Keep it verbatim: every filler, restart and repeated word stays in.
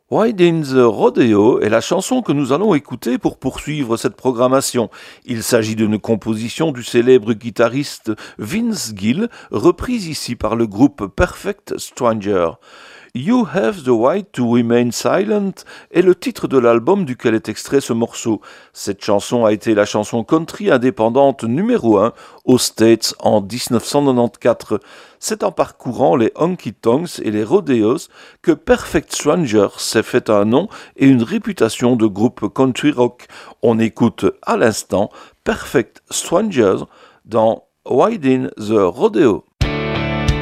Wide in the Rodeo est la chanson que nous allons écouter pour poursuivre cette programmation. Il s'agit d'une composition du célèbre guitariste Vince Gill, reprise ici par le groupe Perfect Stranger. You Have the Right to Remain Silent est le titre de l'album duquel est extrait ce morceau. Cette chanson a été la chanson country indépendante numéro un aux States en dix-neuf cent quatre-vingt-quatorze. C'est en parcourant les honky tonks et les rodeos que Perfect Stranger s'est fait un nom et une réputation de groupe country rock. On écoute à l'instant Perfect Strangers dans Wide in the Rodeo.